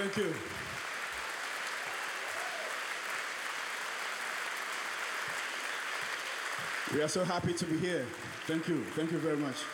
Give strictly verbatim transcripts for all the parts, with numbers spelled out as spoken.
thank you. We are so happy to be here. Thank you, thank you very much.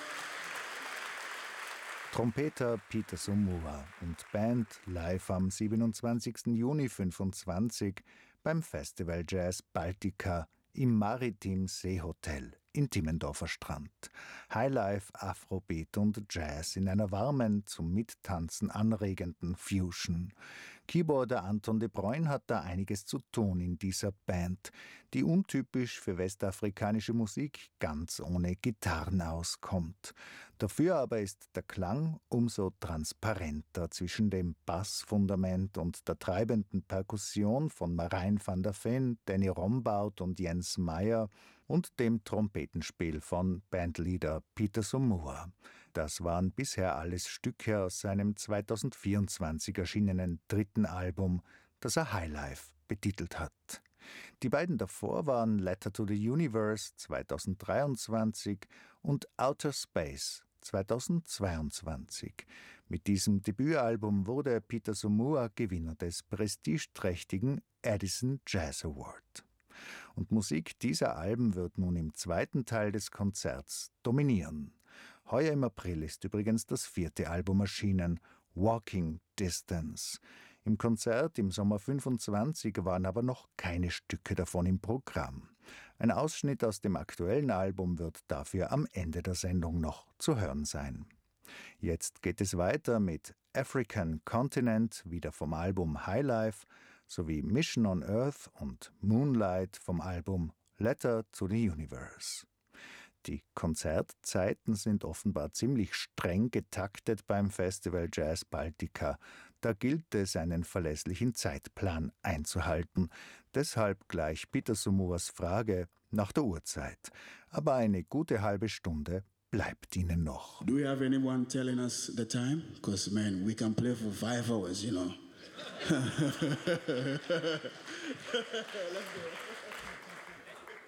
Trompeter Peter Saumur und Band live am siebenundzwanzigsten Juni fünfundzwanzig beim Festival Jazz Baltica im Maritim Seehotel in Timmendorfer Strand. Highlife, Afrobeat und Jazz in einer warmen, zum Mittanzen anregenden Fusion. Keyboarder Anton de Bruyn hat da einiges zu tun in dieser Band, die untypisch für westafrikanische Musik ganz ohne Gitarren auskommt. Dafür aber ist der Klang umso transparenter zwischen dem Bassfundament und der treibenden Perkussion von Marijn van der Ven, Danny Rombout und Jens Meyer und dem Trompetenspiel von Bandleader Peter Saumur. Das waren bisher alles Stücke aus seinem zweitausendvierundzwanzig erschienenen dritten Album, das er Highlife betitelt hat. Die beiden davor waren Letter to the Universe zweitausenddreiundzwanzig und Outer Space zweitausendzweiundzwanzig. Mit diesem Debütalbum wurde Peter Saumur Gewinner des prestigeträchtigen Edison Jazz Award. Und Musik dieser Alben wird nun im zweiten Teil des Konzerts dominieren. Heuer im April ist übrigens das vierte Album erschienen, Walking Distance. Im Konzert im Sommer fünfundzwanzig waren aber noch keine Stücke davon im Programm. Ein Ausschnitt aus dem aktuellen Album wird dafür am Ende der Sendung noch zu hören sein. Jetzt geht es weiter mit African Continent, wieder vom Album Highlife, sowie Mission on Earth und Moonlight vom Album Letter to the Universe. Die Konzertzeiten sind offenbar ziemlich streng getaktet beim Festival Jazz Baltica. Da gilt es, einen verlässlichen Zeitplan einzuhalten. Deshalb gleich Peter Saumurs Frage nach der Uhrzeit. Aber eine gute halbe Stunde bleibt Ihnen noch. Do we have anyone telling us the time? Because, man, we can play for five hours, you know. Let's go.